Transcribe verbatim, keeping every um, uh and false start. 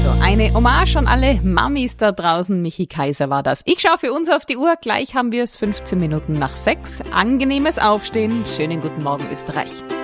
Also eine Hommage an alle Mamis da draußen. Michi Kaiser war das. Ich schaue für uns auf die Uhr. Gleich haben wir es fünfzehn Minuten nach sechs. Angenehmes Aufstehen. Schönen guten Morgen, Österreich.